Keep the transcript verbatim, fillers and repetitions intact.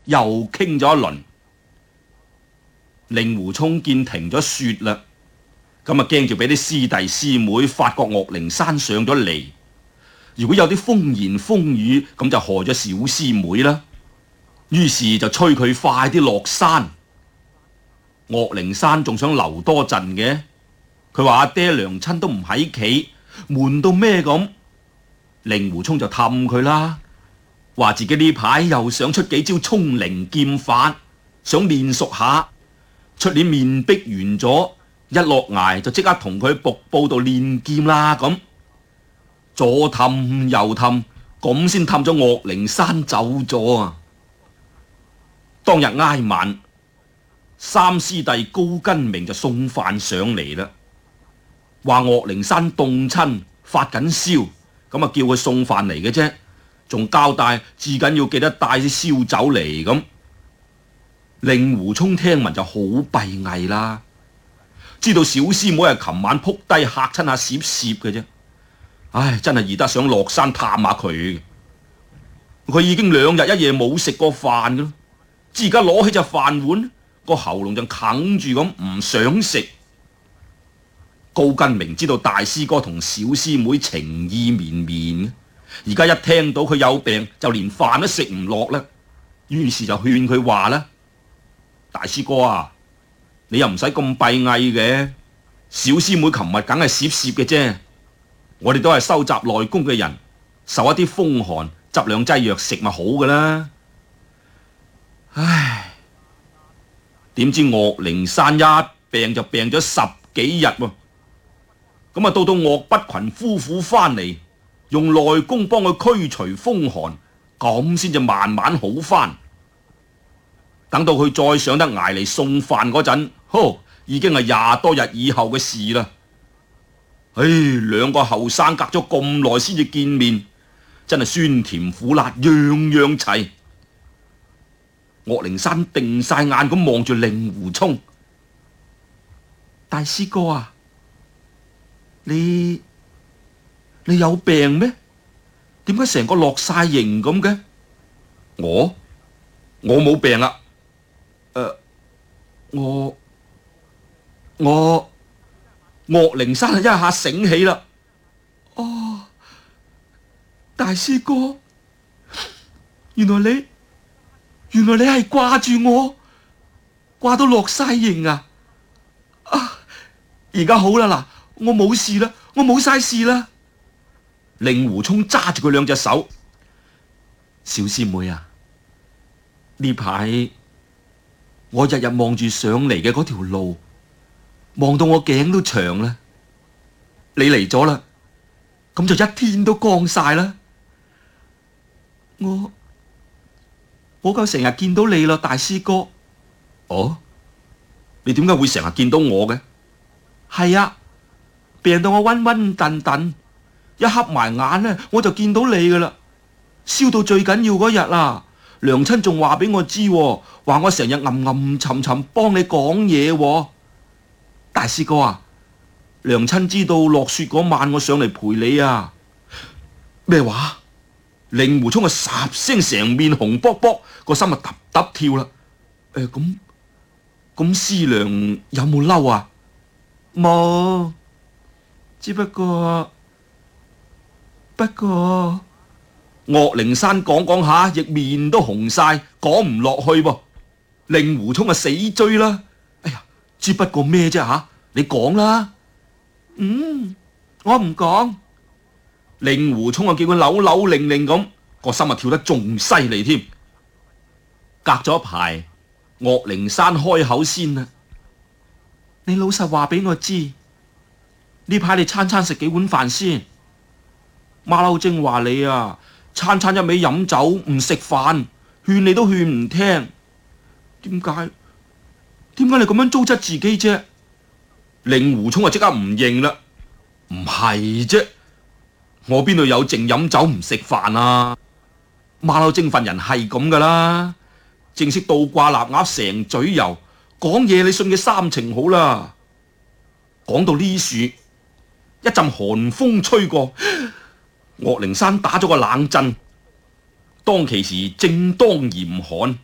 又傾咗一輪。令狐沖見停咗雪啦，咁啊驚住俾啲師弟師妹發覺岳靈珊上咗嚟，如果有啲風言風語，咁就害咗小師妹啦。於是就催佢快啲落山。岳靈珊仲想留多陣嘅，佢話阿爹娘親都唔喺企，悶到咩咁。令狐沖就氹佢啦，話自己呢排又想出幾招沖靈劍法，想練熟下，出年面壁完咗，一落崖就即刻同佢瀑布度練劍啦。咁左氹右氹，咁先氹咗岳靈珊走咗啊！當日挨晚，三師弟高根明就送飯上嚟啦，話岳靈珊凍親發緊燒，咁啊叫佢送飯嚟嘅啫，仲交代至緊要記得帶啲燒酒嚟咁。令狐沖聽聞就好閉翳啦，知道小師妹係琴晚撲低嚇親阿攝攝嘅啫，唉，真係易得想落山探下佢。佢已經兩日一夜冇食過飯噶啦，至而家攞起隻飯碗，個喉嚨就哽住咁唔想食。高根明知道大師哥同小師妹情意綿綿，而家一聽到佢有病，就連飯都食唔落啦。於是就勸佢話啦：大師哥啊，你又唔使咁閉翳嘅，小師妹琴日梗係攝攝嘅啫，我哋都係收集內功嘅人，受一啲風寒，執兩劑藥食咪好噶啦。唉，點知岳靈珊一病就病咗十幾日喎，咁啊到到岳不群夫婦翻嚟，用內功幫佢驅除風寒，咁先至慢慢好翻。等到佢再上得崖嚟送飯嗰陣，呵，已經係廿多日以後嘅事啦。唉，兩個後生隔咗咁耐先至見面，真係酸甜苦辣樣樣齊。岳靈珊定晒眼咁望住令狐沖：大師哥啊，你你有病咩？點解成個落晒形咁嘅？我我冇病啊。誒、呃，我我岳靈珊一下醒起啦。哦，大師哥，原來你原來你係掛住我，掛到落晒形啊！啊，而家好啦，嗱，我冇事啦，我冇晒事啦。令狐沖揸住佢兩隻手：小師妹啊，呢排我日日望住上嚟嘅嗰條路，望到我頸都長啦。你嚟咗啦，咁就一天都光晒啦。我我夠成日見到你啦，大師哥。哦，你點解會成日見到我嘅？係啊，病到我暈暈沌沌，一合埋眼呢，我就見到你噶啦。燒到最緊要嗰日啊，娘親仲話俾我知，話我成日吟吟沉沉幫你講嘢。大師哥啊，娘親知道落雪嗰晚我上嚟陪你啊。咩話？令狐沖啊，霎聲成面紅卜卜，個心啊揼揼跳啦。誒，咁咁師娘有冇嬲啊？冇，只不過不過岳靈珊講講下，亦面都紅晒，講唔落去噃。令狐沖啊死追啦！哎呀，只不過咩啫吓？你講啦。嗯，我唔講。令狐沖啊叫佢扭扭擰擰咁，個心啊跳得仲犀利添。隔咗一排，岳靈珊開口先啦：你老實話俾我知，呢排你餐餐食幾碗飯先？馬騮精話你啊，餐餐一味飲酒唔食飯，勸你都勸唔聽。點解？點解你咁樣糟質自己啫？令狐沖啊即刻唔認啦。唔係啫，我邊度有淨飲酒唔食飯啊？馬騮精份人係咁噶啦，正式倒掛臘鴨成嘴油，講嘢你信佢三情好啦。講到呢樹，一陣寒風吹過，岳靈珊打咗個冷震。當其時正當嚴寒，